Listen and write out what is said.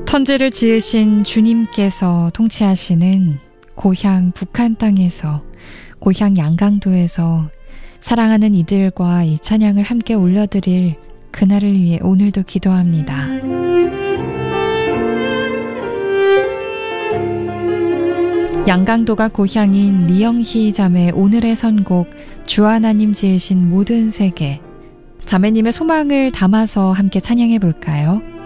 천지를 지으신 주님께서 통치하시는 고향 북한 땅에서, 고향 양강도에서 사랑하는 이들과 이 찬양을 함께 올려드릴 그날을 위해 오늘도 기도합니다. 양강도가 고향인 리영희 자매 오늘의 선곡 주 하나님 지으신 모든 세계, 자매님의 소망을 담아서 함께 찬양해 볼까요?